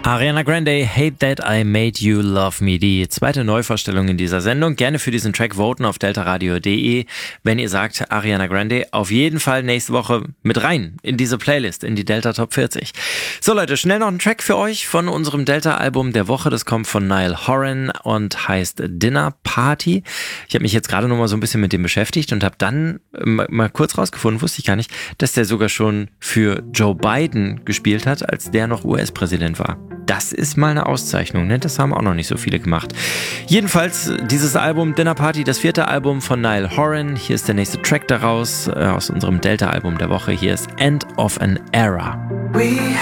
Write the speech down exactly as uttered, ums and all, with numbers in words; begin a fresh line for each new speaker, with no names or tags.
Ariana Grande, Hate That I Made You Love Me, die zweite Neuvorstellung in dieser Sendung. Gerne für diesen Track voten auf deltaradio punkt de, wenn ihr sagt, Ariana Grande auf jeden Fall nächste Woche mit rein in diese Playlist, in die Delta Top vierzig. So Leute, schnell noch ein Track für euch von unserem Delta-Album der Woche. Das kommt von Niall Horan und heißt Dinner Party. Ich habe mich jetzt gerade noch mal so ein bisschen mit dem beschäftigt und habe dann mal kurz rausgefunden, wusste ich gar nicht, dass der sogar schon für Joe Biden gespielt hat, als der noch U S-Präsident war. Das ist mal eine Auszeichnung, ne? Das haben auch noch nicht so viele gemacht. Jedenfalls dieses Album Dinner Party, das vierte Album von Niall Horan. Hier ist der nächste Track daraus, äh, aus unserem Delta-Album der Woche. Hier ist End of an Era.
We